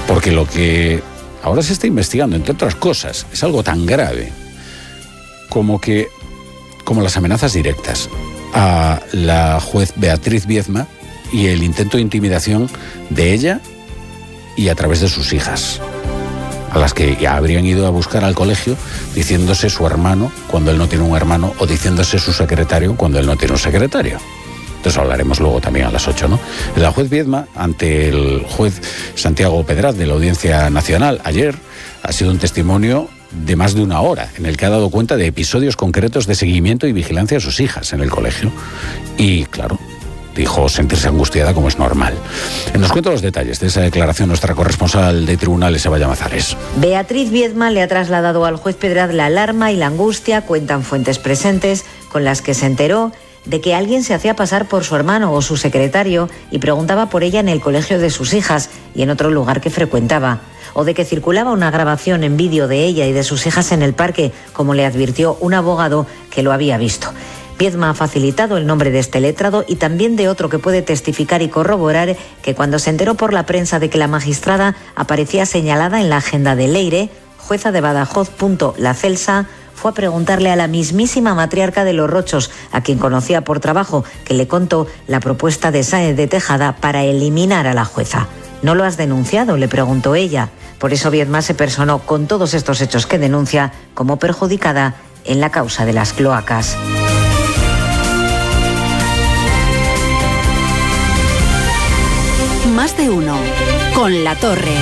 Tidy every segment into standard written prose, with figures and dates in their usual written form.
Porque lo que ahora se está investigando, entre otras cosas, es algo tan grave como las amenazas directas a la juez Beatriz Viedma y el intento de intimidación de ella y a través de sus hijas, a las que ya habrían ido a buscar al colegio diciéndose su hermano cuando él no tiene un hermano, o diciéndose su secretario cuando él no tiene un secretario. Entonces hablaremos luego también a las 8, ¿no? La juez Viedma, ante el juez Santiago Pedraz de la Audiencia Nacional, ayer, ha sido un testimonio de más de una hora, en el que ha dado cuenta de episodios concretos de seguimiento y vigilancia de sus hijas en el colegio. Y, claro, dijo sentirse angustiada, como es normal. Nos cuenta los detalles de esa declaración nuestra corresponsal de tribunales, Eva Llamazares. Beatriz Viedma le ha trasladado al juez Pedraz la alarma y la angustia, cuentan fuentes presentes, con las que se enteró de que alguien se hacía pasar por su hermano o su secretario y preguntaba por ella en el colegio de sus hijas y en otro lugar que frecuentaba, o de que circulaba una grabación en vídeo de ella y de sus hijas en el parque, como le advirtió un abogado que lo había visto. Viedma ha facilitado el nombre de este letrado y también de otro que puede testificar y corroborar que cuando se enteró por la prensa de que la magistrada aparecía señalada en la agenda de Leire, jueza de Badajoz, La Celsa, fue a preguntarle a la mismísima matriarca de Los Rochos, a quien conocía por trabajo, que le contó la propuesta de Sáenz de Tejada para eliminar a la jueza. ¿No lo has denunciado?, le preguntó ella. Por eso Viedma se personó con todos estos hechos que denuncia como perjudicada en la causa de las cloacas. Más de uno con La Torre.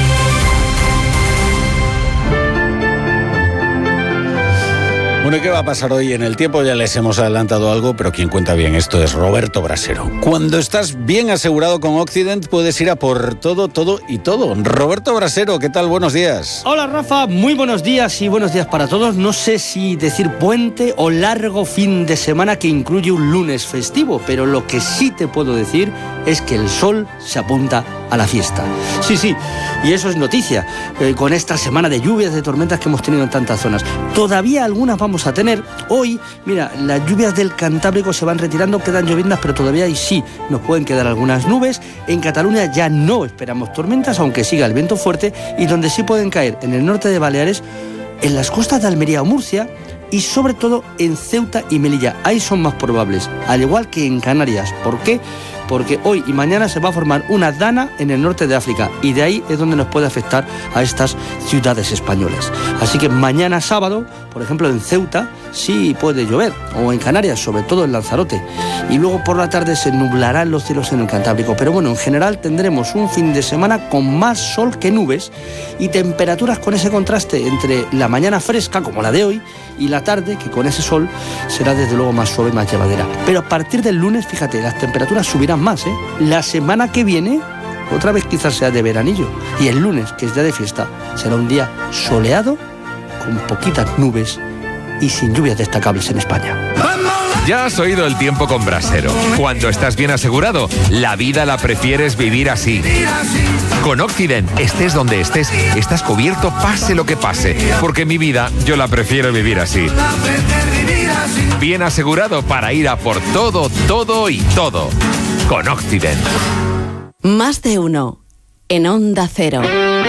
Bueno, ¿y qué va a pasar hoy? En el tiempo ya les hemos adelantado algo, pero quien cuenta bien esto es Roberto Brasero. Cuando estás bien asegurado con Occident, puedes ir a por todo, todo y todo. Roberto Brasero, ¿qué tal? Buenos días. Hola, Rafa, muy buenos días y buenos días para todos. No sé si decir puente o largo fin de semana que incluye un lunes festivo, pero lo que sí te puedo decir es que el sol se apunta a la fiesta. Sí, y eso es noticia, con esta semana de lluvias, de tormentas que hemos tenido en tantas zonas. Todavía algunas vamos a tener. Hoy, mira, las lluvias del Cantábrico se van retirando, quedan lloviendas, pero todavía y sí nos pueden quedar algunas nubes. En Cataluña ya no esperamos tormentas, aunque siga el viento fuerte, y donde sí pueden caer en el norte de Baleares, en las costas de Almería o Murcia, y sobre todo en Ceuta y Melilla. Ahí son más probables, al igual que en Canarias. ¿Por qué? Porque hoy y mañana se va a formar una dana en el norte de África, y de ahí es donde nos puede afectar a estas ciudades españolas. Así que mañana sábado, por ejemplo en Ceuta, sí puede llover, o en Canarias, sobre todo en Lanzarote, y luego por la tarde se nublarán los cielos en el Cantábrico. Pero bueno, en general tendremos un fin de semana con más sol que nubes y temperaturas con ese contraste entre la mañana fresca, como la de hoy, y la tarde, que con ese sol será desde luego más suave y más llevadera. Pero a partir del lunes, fíjate, las temperaturas subirán más, ¿eh? La semana que viene, otra vez quizás sea de veranillo. Y el lunes, que es día de fiesta, será un día soleado, con poquitas nubes y sin lluvias destacables en España. Ya has oído el tiempo con Brasero. Cuando estás bien asegurado, la vida la prefieres vivir así. Con Occident, estés donde estés, estás cubierto pase lo que pase. Porque mi vida, yo la prefiero vivir así. Bien asegurado para ir a por todo, todo y todo. Con Occident. Más de uno en Onda Cero.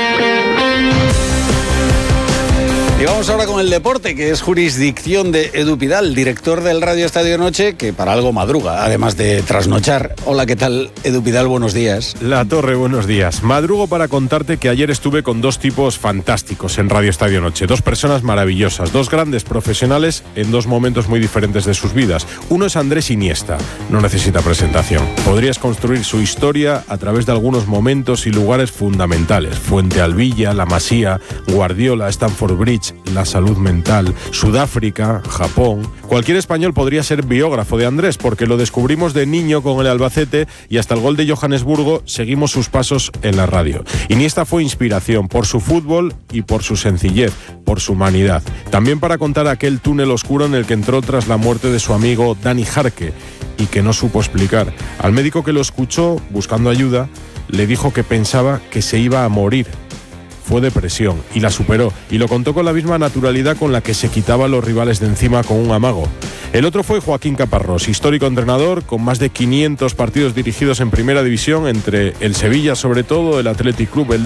Y vamos ahora con el deporte, que es jurisdicción de Edu Pidal, director del Radio Estadio Noche, que para algo madruga, además de trasnochar. Hola, ¿qué tal, Edu Pidal? Buenos días. La Torre, buenos días. Madrugo para contarte que ayer estuve con dos tipos fantásticos en Radio Estadio Noche. Dos personas maravillosas, dos grandes profesionales en dos momentos muy diferentes de sus vidas. Uno es Andrés Iniesta, no necesita presentación. Podrías construir su historia a través de algunos momentos y lugares fundamentales. Fuente Alvilla, La Masía, Guardiola, Stamford Bridge, la salud mental, Sudáfrica, Japón. Cualquier español podría ser biógrafo de Andrés, porque lo descubrimos de niño con el Albacete y hasta el gol de Johannesburgo seguimos sus pasos en la radio. Iniesta fue inspiración por su fútbol y por su sencillez, por su humanidad. También para contar aquel túnel oscuro en el que entró tras la muerte de su amigo Dani Jarque y que no supo explicar. Al médico que lo escuchó buscando ayuda, le dijo que pensaba que se iba a morir. Fue depresión y la superó, y lo contó con la misma naturalidad con la que se quitaba a los rivales de encima con un amago. El otro fue Joaquín Caparrós, histórico entrenador con más de 500 partidos dirigidos en primera división, entre el Sevilla sobre todo, el Athletic Club, el